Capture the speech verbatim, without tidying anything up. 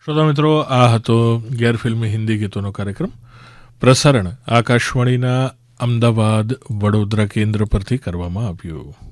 શ્રોતા મિત્રો, આ હતો ગેરફિલ્મી હિન્દી ગીતોનો કાર્યક્રમ. પ્રસારણ આકાશવાણીના અમદાવાદ વડોદરા કેન્દ્ર પરથી કરવામાં આવ્યું.